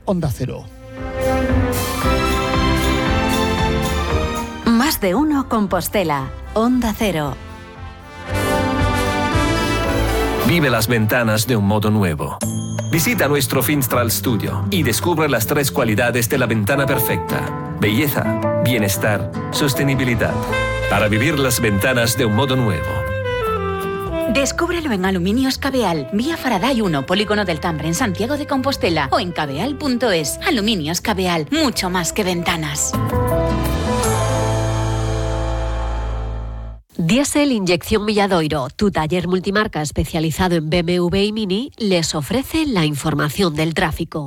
Onda Cero. Más de uno Compostela, Onda Cero. Vive las ventanas de un modo nuevo. Visita nuestro Finstral Studio y descubre las 3 cualidades de la ventana perfecta: belleza, bienestar, sostenibilidad. Para vivir las ventanas de un modo nuevo. Descúbrelo en Aluminios Cabeal, vía Faraday 1, Polígono del Tambre, en Santiago de Compostela, o en cabeal.es. Aluminios Cabeal, mucho más que ventanas. Diesel Inyección Milladoiro, tu taller multimarca especializado en BMW y Mini, les ofrece la información del tráfico.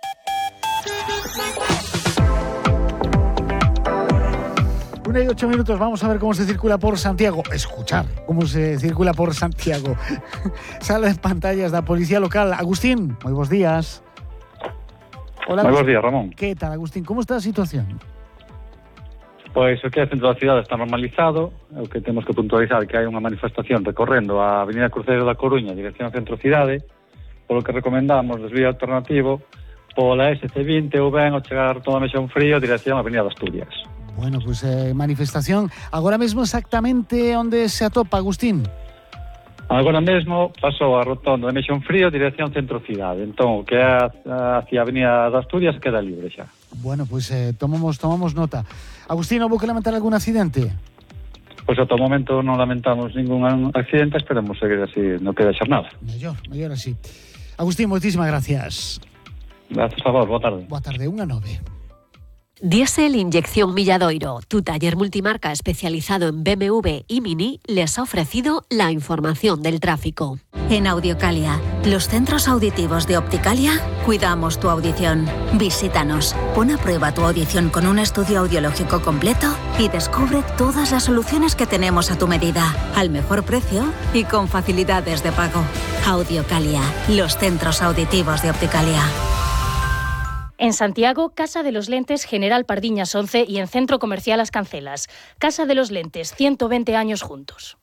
1:08, vamos a ver cómo se circula por Santiago. Escuchar cómo se circula por Santiago. Sale en pantallas da Policía Local. Agustín, moi bons días. Hola. Moi bons días, Ramón. Que tal, Agustín? Como está a situación? Pois o que é o centro da cidade está normalizado. O que temos que puntualizar que hai unha manifestación recorrendo a Avenida Cruceiro da Coruña, dirección centro-cidade, polo que recomendamos desvío alternativo pola SC20 ou ben ao chegar todo a Mexón Frío, dirección a Avenida de Asturias. Bueno, pues manifestación agora mesmo exactamente onde se atopa, Agustín? Agora mesmo pasou a rotonda de Mexón Frío, dirección centro-cidade. Entón, o que é hacia a Avenida de Asturias queda libre xa. Bueno, pues tomamos nota. Agustín, houbo que lamentar algún accidente? Pois ata o momento non lamentamos ningún accidente, esperemos seguir así, non queda xa nada. Mellor así. Agustín, moitísimas gracias. Gracias, por favor, boa tarde. Boa tarde, 1:09. Diesel Inyección Milladoiro, tu taller multimarca especializado en BMW y Mini, les ha ofrecido la información del tráfico. En Audiocalia, los centros auditivos de Opticalia, cuidamos tu audición. Visítanos, pon a prueba tu audición con un estudio audiológico completo y descubre todas las soluciones que tenemos a tu medida, al mejor precio y con facilidades de pago. Audiocalia, los centros auditivos de Opticalia. En Santiago, Casa de los Lentes General Pardiñas 11 y en Centro Comercial Las Cancelas. Casa de los Lentes, 120 años juntos.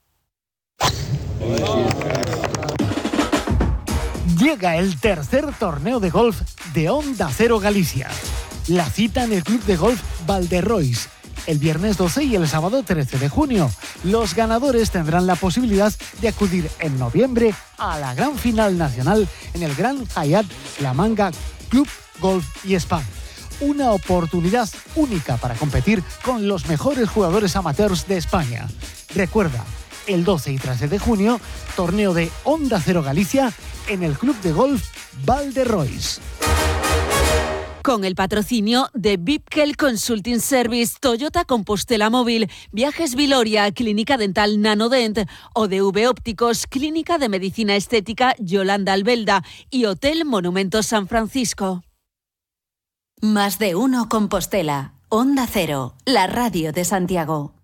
Llega el tercer torneo de golf de Onda Cero Galicia. La cita en el Club de Golf Valderrois, el viernes 12 y el sábado 13 de junio. Los ganadores tendrán la posibilidad de acudir en noviembre a la gran final nacional en el Gran Hyatt La Manga Club Golf y Spa. Una oportunidad única para competir con los mejores jugadores amateurs de España. Recuerda, el 12 y 13 de junio, torneo de Onda Cero Galicia en el Club de Golf Valderrois. Con el patrocinio de Bipkel Consulting Service, Toyota Compostela Móvil, Viajes Viloria, Clínica Dental Nanodent, ODV Ópticos, Clínica de Medicina Estética Yolanda Albelda y Hotel Monumento San Francisco. Más de uno Compostela, Onda Cero, la radio de Santiago.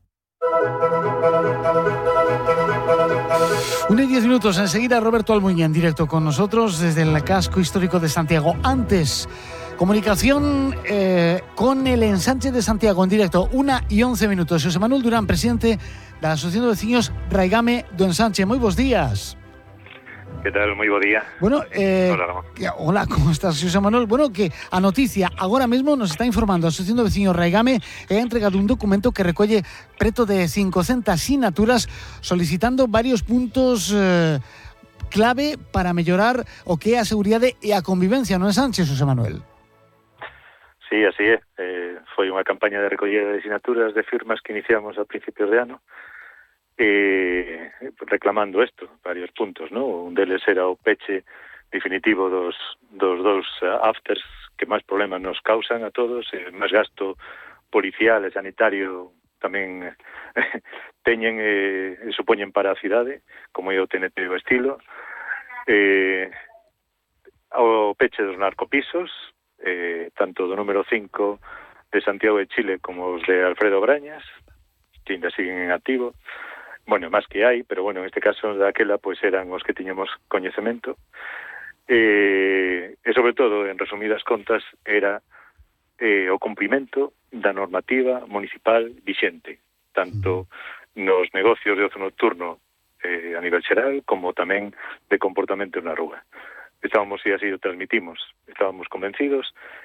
1:10, enseguida Roberto Almuña en directo con nosotros desde el casco histórico de Santiago. Antes, comunicación con el ensanche de Santiago en directo, 1:11. José Manuel Durán, presidente de la Asociación de Vecinos Raigame do Ensanche. Muy buenos días. ¿Qué tal? Muy buen día. Bueno, hola, Ramón. Hola, ¿cómo estás, José Manuel? Bueno, que a noticia, agora mesmo nos está informando a Asociación de Vecinos Raigame e ha entregado un documento que recolle preto de 500 sinaturas solicitando varios puntos clave para mellorar o que é a seguridade e a convivencia, non é, Sánchez, José Manuel? Sí, así é. Foi unha campaña de recollida de sinaturas de firmas que iniciamos a principios de ano reclamando isto, varios puntos, ¿no? Un deles era o peche definitivo dos dous afters que máis problemas nos causan a todos, máis gasto policial e sanitario tamén teñen e supoñen para a cidade, como é o TNT e o estilo. O peche dos narcopisos, tanto do número 5 de Santiago de Chile como os de Alfredo Brañas, que ainda siguen en activo. Bueno, máis que hai, pero bueno, en este caso daquela pois eran os que tiñamos coñecemento. E sobre todo, en resumidas contas, era o cumprimento da normativa municipal vixente, tanto nos negocios de ocio nocturno a nivel xeral, como tamén de comportamento na rúa. Estábamos, e así o transmitimos, estábamos convencidos